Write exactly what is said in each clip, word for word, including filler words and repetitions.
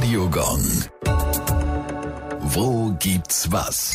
Radiogong. Wo gibt's was?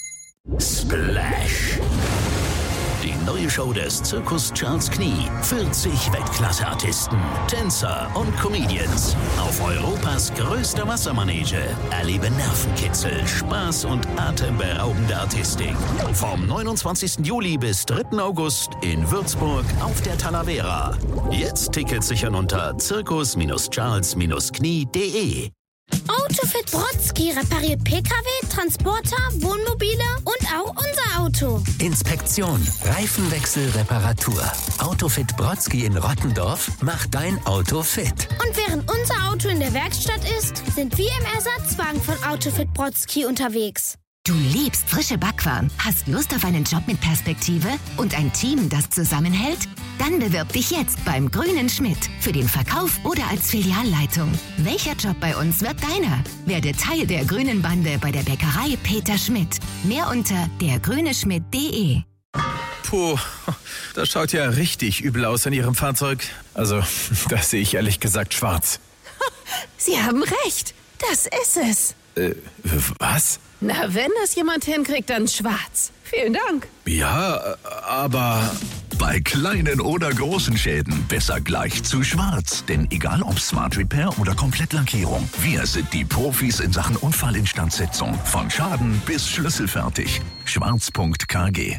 Splash. Die neue Show des Zirkus Charles Knie. vierzig Weltklasse-Artisten, Tänzer und Comedians auf Europas größter Wassermanege. Erlebe Nervenkitzel, Spaß und atemberaubende Artistik. Vom neunundzwanzigsten Juli bis dritten August in Würzburg auf der Talavera. Jetzt Tickets sichern unter zirkus Charles Knie punkt de. Autofit Brodsky repariert P K W, Transporter, Wohnmobile und auch unser Auto. Inspektion, Reifenwechsel, Reparatur. Autofit Brodsky in Rottendorf macht dein Auto fit. Und während unser Auto in der Werkstatt ist, sind wir im Ersatzwagen von Autofit Brodsky unterwegs. Du liebst frische Backwaren, hast Lust auf einen Job mit Perspektive und ein Team, das zusammenhält? Dann bewirb dich jetzt beim Grünen Schmidt für den Verkauf oder als Filialleitung. Welcher Job bei uns wird deiner? Werde Teil der Grünen Bande bei der Bäckerei Peter Schmidt. Mehr unter der grüne schmidt punkt de. Puh, das schaut ja richtig übel aus an Ihrem Fahrzeug. Also, das sehe ich ehrlich gesagt schwarz. Sie haben recht, das ist es. Äh, was? Na, wenn das jemand hinkriegt, dann schwarz. Vielen Dank. Ja, aber... Bei kleinen oder großen Schäden besser gleich zu schwarz. Denn egal ob Smart Repair oder Komplettlackierung, wir sind die Profis in Sachen Unfallinstandsetzung. Von Schaden bis schlüsselfertig. schwarz punkt k g.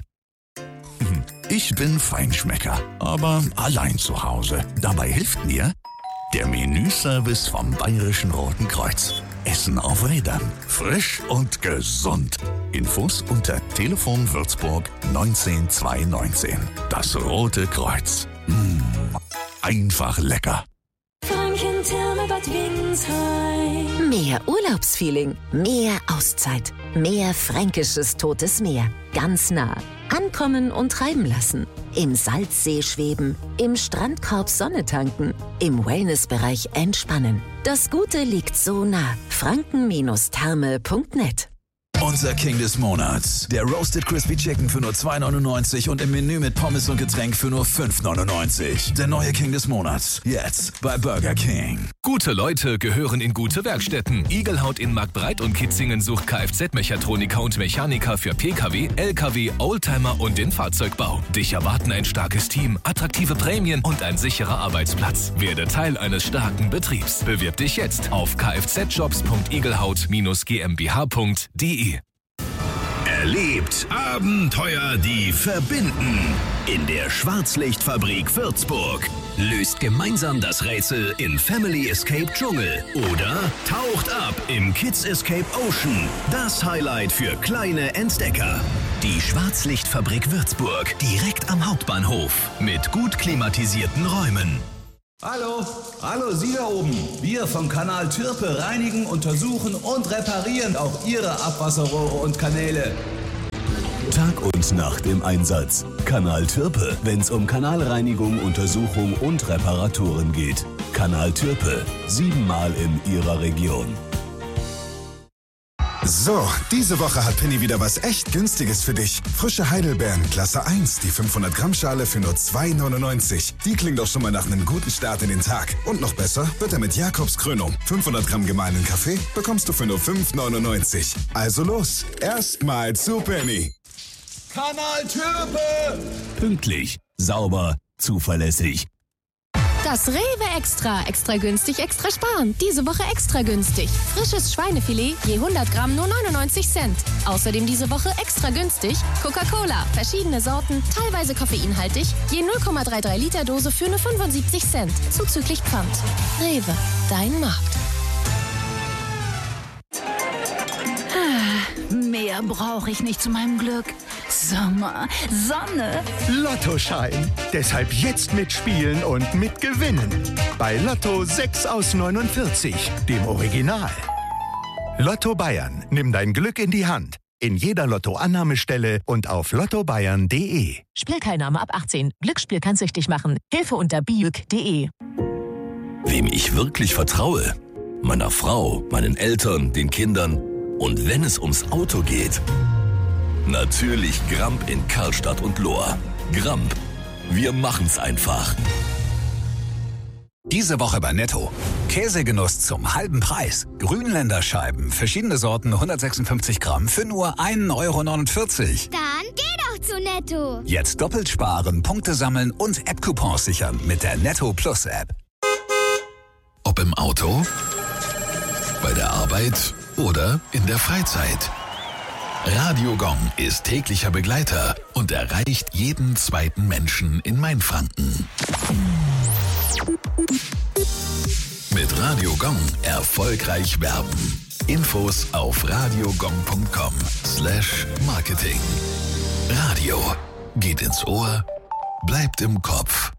Ich bin Feinschmecker, aber allein zu Hause. Dabei hilft mir der Menüservice vom Bayerischen Roten Kreuz. Essen auf Rädern. Frisch und gesund. Infos unter Telefon Würzburg neunzehn zwei neunzehn. Das Rote Kreuz. Mmh, einfach lecker. Franken-Therme-Bad Windsheim. Mehr Urlaubsfeeling, mehr Auszeit, mehr fränkisches Totes Meer. Ganz nah. Ankommen und treiben lassen. Im Salzsee schweben, im Strandkorb Sonne tanken, im Wellnessbereich entspannen. Das Gute liegt so nah. franken Therme punkt net. Unser King des Monats. Der Roasted Crispy Chicken für nur zwei neunundneunzig und im Menü mit Pommes und Getränk für nur fünf neunundneunzig. Der neue King des Monats. Jetzt bei Burger King. Gute Leute gehören in gute Werkstätten. Igelhaut in Marktbreit und Kitzingen sucht Kfz-Mechatroniker und Mechaniker für P K W, L K W, Oldtimer und den Fahrzeugbau. Dich erwarten ein starkes Team, attraktive Prämien und ein sicherer Arbeitsplatz. Werde Teil eines starken Betriebs. Bewirb dich jetzt auf kfzjobs punkt igelhaut gmbh punkt de. Erlebt Abenteuer, die verbinden. In der Schwarzlichtfabrik Würzburg. Löst gemeinsam das Rätsel in Family Escape Dschungel. Oder taucht ab im Kids Escape Ocean. Das Highlight für kleine Entdecker. Die Schwarzlichtfabrik Würzburg. Direkt am Hauptbahnhof. Mit gut klimatisierten Räumen. Hallo, hallo Sie da oben. Wir vom Kanal Türpe reinigen, untersuchen und reparieren auch Ihre Abwasserrohre und Kanäle. Tag und Nacht im Einsatz. Kanal Türpe, wenn's um Kanalreinigung, Untersuchung und Reparaturen geht. Kanal Türpe, siebenmal in Ihrer Region. So, diese Woche hat Penny wieder was echt Günstiges für dich. Frische Heidelbeeren, Klasse eins, die fünfhundert Gramm Schale für nur zwei neunundneunzig. Die klingt doch schon mal nach einem guten Start in den Tag. Und noch besser wird er mit Jakobs Krönung. fünfhundert Gramm gemahlenen Kaffee bekommst du für nur fünf neunundneunzig. Also los, erstmal zu Penny. Kanal Türpe! Pünktlich, sauber, zuverlässig. Das Rewe Extra. Extra günstig, extra sparen. Diese Woche extra günstig. Frisches Schweinefilet, je hundert Gramm nur neunundneunzig Cent. Außerdem diese Woche extra günstig Coca-Cola. Verschiedene Sorten, teilweise koffeinhaltig, je null Komma dreiunddreißig Liter Dose für nur fünfundsiebzig Cent. Zuzüglich Pfand. Rewe, dein Markt. Ah, mehr brauche ich nicht zu meinem Glück. Sommer, Sonne. Lottoschein. Deshalb jetzt mitspielen und mitgewinnen. Bei Lotto sechs aus neunundvierzig, dem Original. Lotto Bayern. Nimm dein Glück in die Hand. In jeder Lotto-Annahmestelle und auf lotto bayern punkt de. Spielteilnahme ab achtzehn. Glücksspiel kann süchtig machen. Hilfe unter biuk punkt de. Wem ich wirklich vertraue? Meiner Frau, meinen Eltern, den Kindern. Und wenn es ums Auto geht... Natürlich Gramp in Karlstadt und Lohr. Gramp. Wir machen's einfach. Diese Woche bei Netto. Käsegenuss zum halben Preis. Grünländerscheiben, verschiedene Sorten, hundertsechsundfünfzig Gramm für nur ein Euro neunundvierzig. Dann geh doch zu Netto. Jetzt doppelt sparen, Punkte sammeln und App-Coupons sichern mit der Netto Plus App. Ob im Auto, bei der Arbeit oder in der Freizeit. Radio Gong ist täglicher Begleiter und erreicht jeden zweiten Menschen in Mainfranken. Mit Radio Gong erfolgreich werben. Infos auf radiogong punkt com slash marketing. Radio geht ins Ohr, bleibt im Kopf.